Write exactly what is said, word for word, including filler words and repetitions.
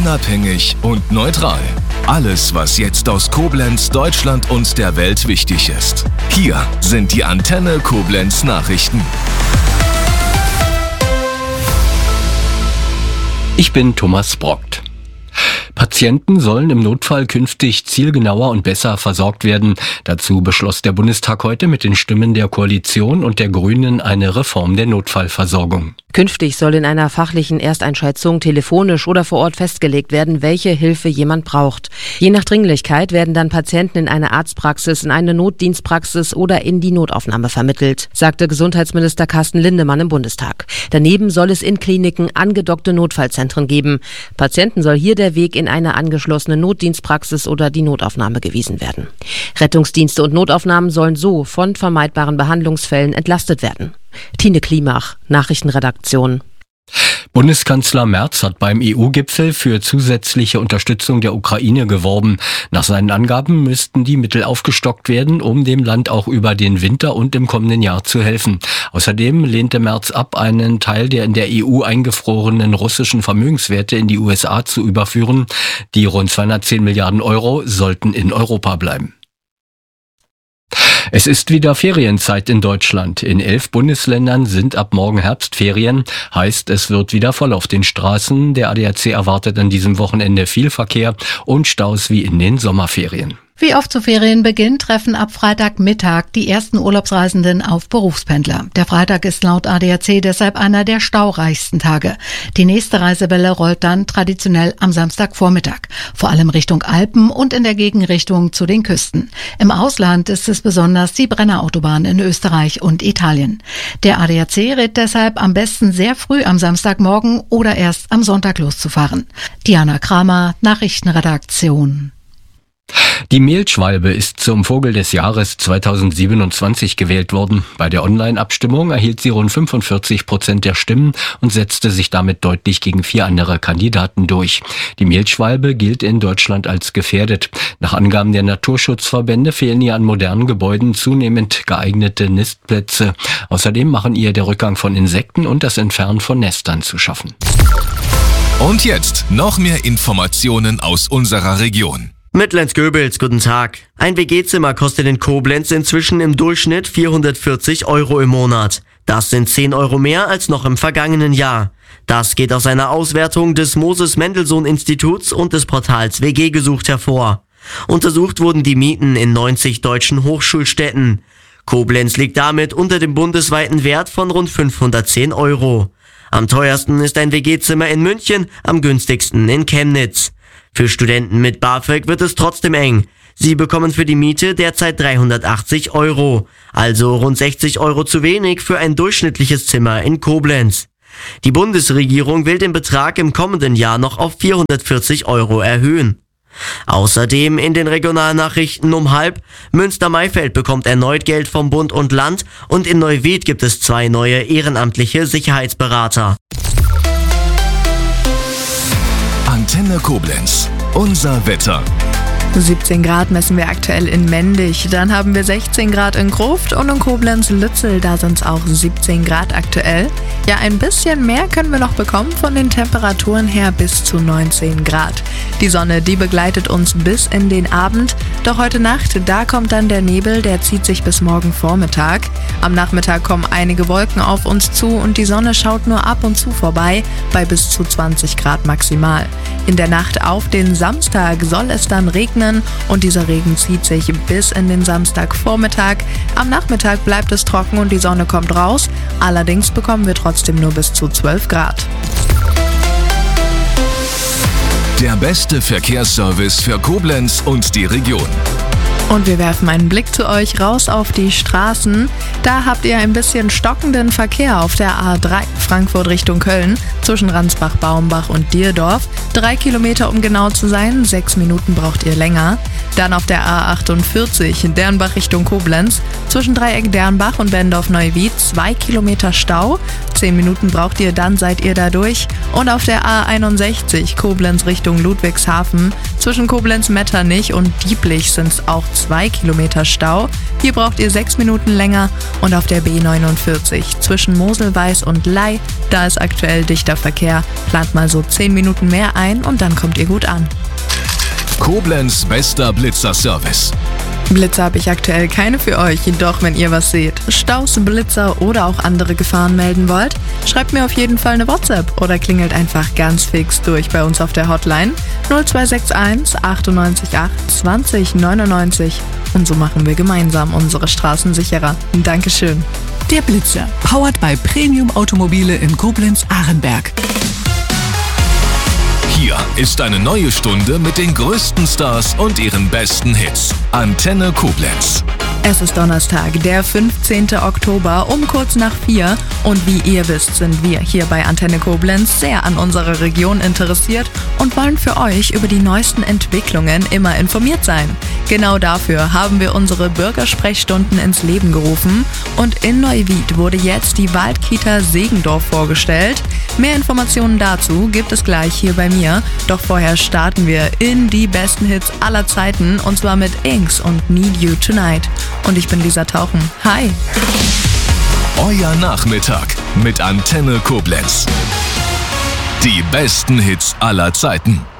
unabhängig und neutral. Alles, was jetzt aus Koblenz, Deutschland und der Welt wichtig ist. Hier sind die Antenne Koblenz Nachrichten. Ich bin Thomas Brockt. Patienten sollen im Notfall künftig zielgenauer und besser versorgt werden. Dazu beschloss der Bundestag heute mit den Stimmen der Koalition und der Grünen eine Reform der Notfallversorgung. Künftig soll in einer fachlichen Ersteinschätzung telefonisch oder vor Ort festgelegt werden, welche Hilfe jemand braucht. Je nach Dringlichkeit werden dann Patienten in eine Arztpraxis, in eine Notdienstpraxis oder in die Notaufnahme vermittelt, sagte Gesundheitsminister Carsten Lindemann im Bundestag. Daneben soll es in Kliniken angedockte Notfallzentren geben. Patienten soll hier der Weg in eine angeschlossene Notdienstpraxis oder die Notaufnahme gewiesen werden. Rettungsdienste und Notaufnahmen sollen so von vermeidbaren Behandlungsfällen entlastet werden. Tine Klimach, Nachrichtenredaktion. Bundeskanzler Merz hat beim E U-Gipfel für zusätzliche Unterstützung der Ukraine geworben. Nach seinen Angaben müssten die Mittel aufgestockt werden, um dem Land auch über den Winter und im kommenden Jahr zu helfen. Außerdem lehnte Merz ab, einen Teil der in der E U eingefrorenen russischen Vermögenswerte in die U S A zu überführen. Die rund zweihundertzehn Milliarden Euro sollten in Europa bleiben. Es ist wieder Ferienzeit in Deutschland. In elf Bundesländern sind ab morgen Herbstferien. Heißt, es wird wieder voll auf den Straßen. Der A D A C erwartet an diesem Wochenende viel Verkehr und Staus wie in den Sommerferien. Wie oft zu Ferienbeginn treffen ab Freitagmittag die ersten Urlaubsreisenden auf Berufspendler. Der Freitag ist laut A D A C deshalb einer der staureichsten Tage. Die nächste Reisewelle rollt dann traditionell am Samstagvormittag, vor allem Richtung Alpen und in der Gegenrichtung zu den Küsten. Im Ausland ist es besonders die Brennerautobahn in Österreich und Italien. Der A D A C rät deshalb, am besten sehr früh am Samstagmorgen oder erst am Sonntag loszufahren. Diana Kramer, Nachrichtenredaktion. Die Mehlschwalbe ist zum Vogel des Jahres zweitausendsiebenundzwanzig gewählt worden. Bei der Online-Abstimmung erhielt sie rund fünfundvierzig Prozent der Stimmen und setzte sich damit deutlich gegen vier andere Kandidaten durch. Die Mehlschwalbe gilt in Deutschland als gefährdet. Nach Angaben der Naturschutzverbände fehlen ihr an modernen Gebäuden zunehmend geeignete Nistplätze. Außerdem machen ihr der Rückgang von Insekten und das Entfernen von Nestern zu schaffen. Und jetzt noch mehr Informationen aus unserer Region. Mittellenz-Göbels, guten Tag. Ein W G-Zimmer kostet in Koblenz inzwischen im Durchschnitt vierhundertvierzig Euro im Monat. Das sind zehn Euro mehr als noch im vergangenen Jahr. Das geht aus einer Auswertung des Moses-Mendelssohn-Instituts und des Portals W G gesucht hervor. Untersucht wurden die Mieten in neunzig deutschen Hochschulstädten. Koblenz liegt damit unter dem bundesweiten Wert von rund fünfhundertzehn Euro. Am teuersten ist ein W G-Zimmer in München, am günstigsten in Chemnitz. Für Studenten mit BAföG wird es trotzdem eng. Sie bekommen für die Miete derzeit dreihundertachtzig Euro, also rund sechzig Euro zu wenig für ein durchschnittliches Zimmer in Koblenz. Die Bundesregierung will den Betrag im kommenden Jahr noch auf vierhundertvierzig Euro erhöhen. Außerdem in den Regionalnachrichten um halb: Münster-Maifeld bekommt erneut Geld vom Bund und Land und in Neuwied gibt es zwei neue ehrenamtliche Sicherheitsberater. Antenne Koblenz, unser Wetter. siebzehn Grad messen wir aktuell in Mendig, dann haben wir sechzehn Grad in Gruft und in Koblenz-Lützel, da sind es auch siebzehn Grad aktuell. Ja, ein bisschen mehr können wir noch bekommen, von den Temperaturen her bis zu neunzehn Grad. Die Sonne, die begleitet uns bis in den Abend, doch heute Nacht, da kommt dann der Nebel, der zieht sich bis morgen Vormittag. Am Nachmittag kommen einige Wolken auf uns zu und die Sonne schaut nur ab und zu vorbei, bei bis zu zwanzig Grad maximal. In der Nacht auf den Samstag soll es dann regnen und dieser Regen zieht sich bis in den Samstagvormittag. Am Nachmittag bleibt es trocken und die Sonne kommt raus, allerdings bekommen wir trotzdem nur bis zu zwölf Grad. Der beste Verkehrsservice für Koblenz und die Region. Und wir werfen einen Blick zu euch raus auf die Straßen. Da habt ihr ein bisschen stockenden Verkehr auf der A drei Frankfurt Richtung Köln zwischen Ransbach, Baumbach und Dierdorf. Drei Kilometer, um genau zu sein, sechs Minuten braucht ihr länger. Dann auf der A achtundvierzig Dernbach Richtung Koblenz zwischen Dreieck Dernbach und Bendorf-Neuwied zwei Kilometer Stau. Zehn Minuten braucht ihr, dann seid ihr da durch. Und auf der A einundsechzig Koblenz Richtung Ludwigshafen zwischen Koblenz-Metternich und Dieblich sind es auch zwei Kilometer Stau. Hier braucht ihr sechs Minuten länger. Und auf der B neunundvierzig zwischen Moselweiß und Ley, da ist aktuell dichter Verkehr. Plant mal so zehn Minuten mehr ein und dann kommt ihr gut an. Koblenz bester Blitzer-Service. Blitzer habe ich aktuell keine für euch, doch wenn ihr was seht, Staus, Blitzer oder auch andere Gefahren melden wollt, schreibt mir auf jeden Fall eine WhatsApp oder klingelt einfach ganz fix durch bei uns auf der Hotline null zwei sechs eins achtundneunzig acht zwanzig neunundneunzig und so machen wir gemeinsam unsere Straßen sicherer. Dankeschön. Der Blitzer, powered by Premium Automobile in Koblenz-Arenberg. Hier ist eine neue Stunde mit den größten Stars und ihren besten Hits. Antenne Koblenz. Es ist Donnerstag, der fünfzehnten Oktober um kurz nach vier und wie ihr wisst, sind wir hier bei Antenne Koblenz sehr an unserer Region interessiert und wollen für euch über die neuesten Entwicklungen immer informiert sein. Genau dafür haben wir unsere Bürgersprechstunden ins Leben gerufen und in Neuwied wurde jetzt die Waldkita Segendorf vorgestellt. Mehr Informationen dazu gibt es gleich hier bei mir, doch vorher starten wir in die besten Hits aller Zeiten und zwar mit Inks und Need You Tonight. Und ich bin Lisa Tauchen. Hi! Euer Nachmittag mit Antenne Koblenz. Die besten Hits aller Zeiten.